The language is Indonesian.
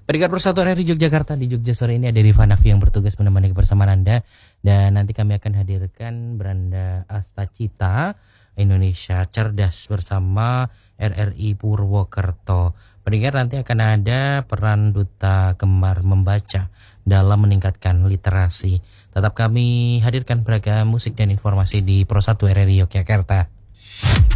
Pendengar Persatuan RRI Yogyakarta, di Jogja sore ini ada Rifanafi yang bertugas menemani kebersamaan Anda. Dan nanti kami akan hadirkan Beranda Astacita Indonesia Cerdas bersama RRI Purwokerto. Pendengar, nanti akan ada peran Duta Gemar Membaca dalam meningkatkan literasi. Tetap kami hadirkan beragam musik dan informasi di Pro 1 RRI Yogyakarta.